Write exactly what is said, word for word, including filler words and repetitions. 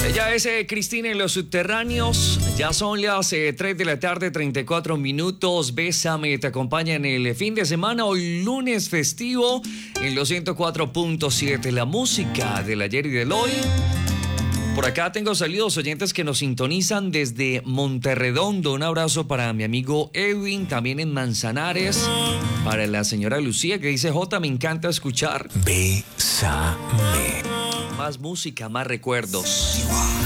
Ella es eh, Cristina en los subterráneos. Ya son las eh, tres de la tarde, treinta y cuatro minutos. Bésame te acompaña en el fin de semana, hoy lunes festivo, en los ciento cuatro punto siete. La música del ayer y del hoy. Por acá tengo saludos oyentes que nos sintonizan desde Monterredondo. Un abrazo para mi amigo Edwin, también en Manzanares. Para la señora Lucía que dice: Jota, me encanta escuchar. Bésame. Más música, más recuerdos.